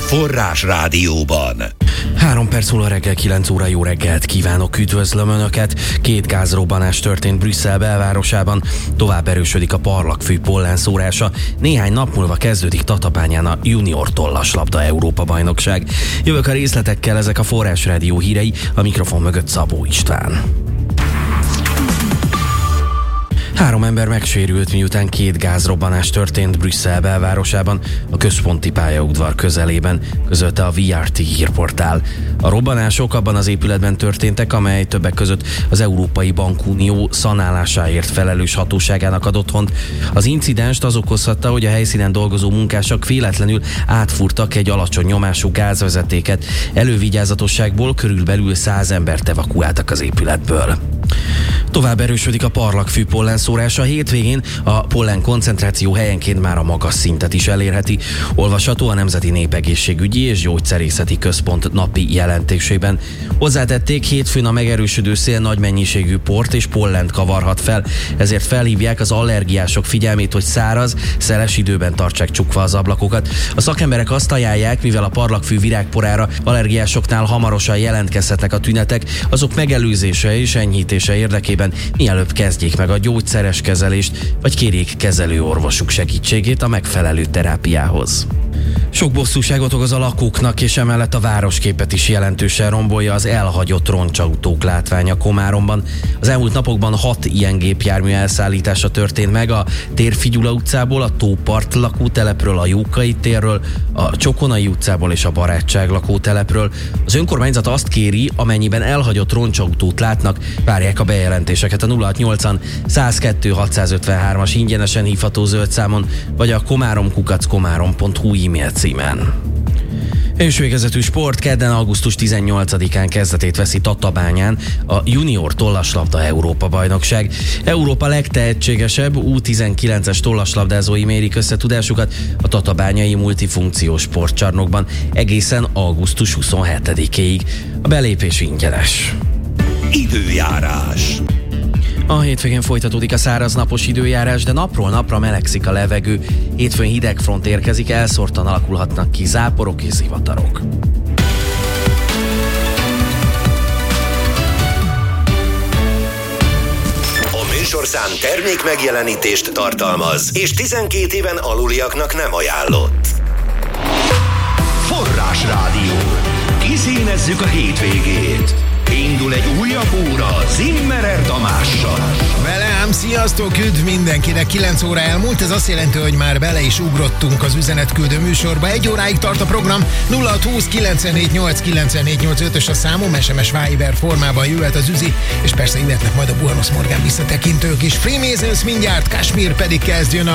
Forrás Rádióban. 3 perc múlva reggel 9 óra, jó reggelt kívánok, üdvözlöm Önöket. 2 gázrobbanás történt Brüsszel belvárosában, tovább erősödik a parlagfű pollenszórása. Néhány nap múlva kezdődik Tatabányán a junior tollaslabda Európa-bajnokság. Jövök a részletekkel, ezek a Forrás Rádió hírei, a mikrofon mögött Szabó István. 3 ember megsérült, miután 2 gázrobbanás történt Brüsszel belvárosában, a központi pályaudvar közelében, közölte a VRT hírportál. A robbanások abban az épületben történtek, amely többek között az Európai Bankunió szanálásáért felelős hatóságának ad otthont. Az incidenst az okozhatta, hogy a helyszínen dolgozó munkások véletlenül átfúrtak egy alacsony nyomású gázvezetéket. Elővigyázatosságból körülbelül 100 embert evakuáltak az épületből. Tovább erősödik a parlagfű pollenszórása. Hétvégén a pollen koncentráció helyenként már a magas szintet is elérheti. Olvasható a Nemzeti Népegészségügyi és Gyógyszerészeti Központ napi jelentésében. Hozzátették, hétfőn a megerősödő szél nagy mennyiségű port és pollent kavarhat fel, ezért felhívják az allergiások figyelmét, hogy száraz, szeles időben tartsák csukva az ablakokat. A szakemberek azt ajánlják, mivel a parlagfű virágporára allergiásoknál hamarosan jelentkezhetnek a tünetek, azok megelőzése és enyhítése érdekében mielőbb kezdjék meg a gyógyszeres kezelést, vagy kérjék kezelőorvosuk segítségét a megfelelő terápiához. Sok bosszúságot okoz a lakóknak, és emellett a városképet is jelentősen rombolja az elhagyott roncsautók látványa Komáromban. Az elmúlt napokban 6 ilyen gépjármű elszállítása történt meg a Térfi Gyula utcából, a Tópart lakótelepről, a Jókai térről, a Csokonai utcából és a Barátság lakótelepről. Az önkormányzat azt kéri, amennyiben elhagyott roncsautót látnak, várják a bejelentéseket a 0680 102 653-as ingyenesen hívható zöld számon, vagy a komáromkukac.komárom.hu e-mail címen. És végezetű sport, kedden augusztus 18-án kezdetét veszi Tatabányán a junior tollaslabda Európa-bajnokság. Európa legtehetségesebb U19-es tollaslabdázói mérik össze tudásukat a tatabányai multifunkciós sportcsarnokban egészen augusztus 27-ig. A belépés ingyenes. Időjárás. A hétvégén folytatódik a száraz napos időjárás, de napról napra melegszik a levegő. Hétfőn hidegfront érkezik, elszórtan alakulhatnak ki záporok és zivatarok. A műsorszám termék megjelenítést tartalmaz, és 12 éven aluliaknak nem ajánlott. Forrás Rádió. Kiszínezzük a hétvégét. Indul egy újabb óra Zimmerer Tamással. Velem, sziasztok, üdv mindenkinek, 9 óra elmúlt, ez azt jelenti, hogy már bele is ugrottunk az üzenetküldő műsorba. 1 óráig tart a program, 0620 948 948 a számom, SMS Viber formában jöhet az üzi, és persze jöhetnek majd a Buenos Morgan visszatekintők is. Freemasons mindjárt, Kashmir pedig kezdjön,